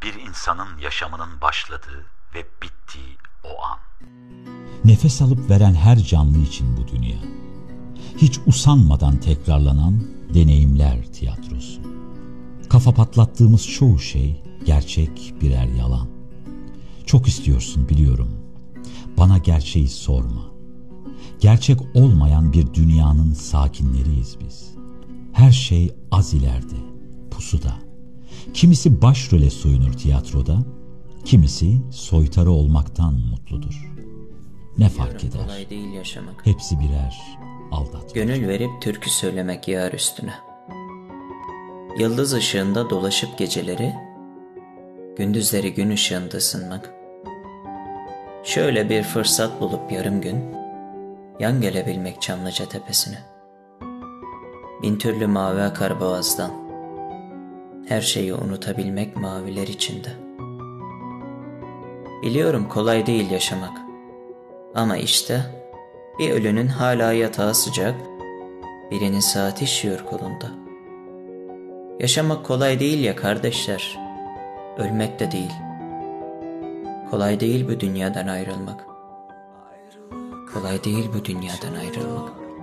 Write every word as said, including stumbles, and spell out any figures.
bir insanın yaşamının başladığı ve bittiği o an. Nefes alıp veren her canlı için bu dünya. Hiç usanmadan tekrarlanan deneyimler tiyatrosu. Kafa patlattığımız çoğu şey gerçek birer yalan. Çok istiyorsun biliyorum. Bana gerçeği sorma. Gerçek olmayan bir dünyanın sakinleriyiz biz. Her şey az ileride, pusuda. Kimisi başrole soyunur tiyatroda, kimisi soytarı olmaktan mutludur. Ne fark eder? Kolay değil yaşamak. Hepsi birer aldatma. Gönül verip türkü söylemek yar üstüne. Yıldız ışığında dolaşıp geceleri, gündüzleri gün ışığında ısınmak. Şöyle bir fırsat bulup yarım gün, yan gelebilmek Çamlıca tepesine. Bin türlü mavi akar boğazdan, her şeyi unutabilmek maviler içinde. Biliyorum kolay değil yaşamak, ama işte bir ölünün hala yatağı sıcak, birinin saati işiyor kolunda. Yaşamak kolay değil ya kardeşler, ölmek de değil. Kolay değil bu dünyadan ayrılmak. Kolay değil bu dünyadan ayrılmak.